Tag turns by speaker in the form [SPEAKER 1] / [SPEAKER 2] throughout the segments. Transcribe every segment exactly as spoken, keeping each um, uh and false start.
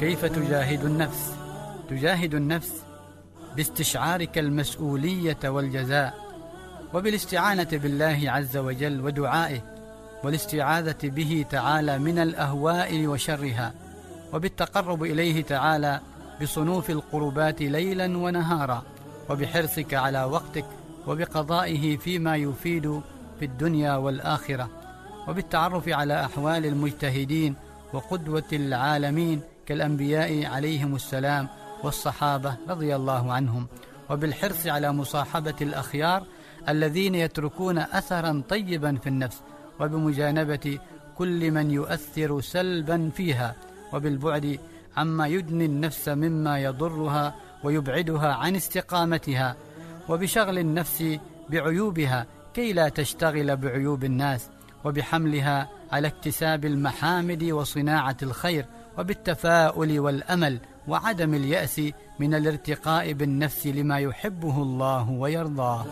[SPEAKER 1] كيف تجاهد النفس؟ تجاهد النفس باستشعارك المسؤولية والجزاء، وبالاستعانة بالله عز وجل ودعائه، والاستعاذة به تعالى من الأهواء وشرها، وبالتقرب إليه تعالى بصنوف القربات ليلا ونهارا، وبحرصك على وقتك وبقضائه فيما يفيد في الدنيا والآخرة، وبالتعرف على أحوال المجتهدين وقدوة العالمين كالأنبياء عليهم السلام والصحابة رضي الله عنهم، وبالحرص على مصاحبة الأخيار الذين يتركون أثرا طيبا في النفس، وبمجانبة كل من يؤثر سلبا فيها، وبالبعد عما يدني النفس مما يضرها ويبعدها عن استقامتها، وبشغل النفس بعيوبها كي لا تشتغل بعيوب الناس، وبحملها على اكتساب المحامد وصناعة الخير، وبالتفاؤل والأمل وعدم اليأس من الارتقاء بالنفس لما يحبه الله ويرضاه.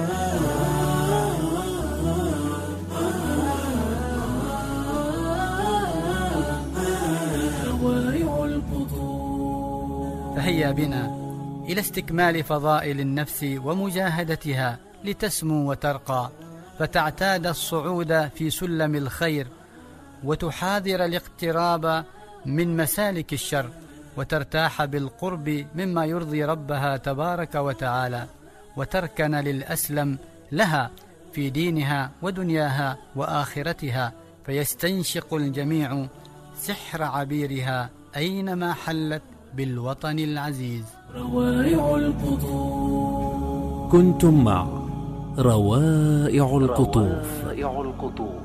[SPEAKER 1] فهيا بنا إلى استكمال فضائل النفس ومجاهدتها لتسمو وترقى، فتعتاد الصعود في سلم الخير، وتحاذر الاقتراب من مسالك الشر، وترتاح بالقرب مما يرضي ربها تبارك وتعالى، وتركن للأسلم لها في دينها ودنياها وآخرتها، فيستنشق الجميع سحر عبيرها أينما حلت بالوطن العزيز. روائع القطوف.
[SPEAKER 2] كنتم مع روائع القطوف.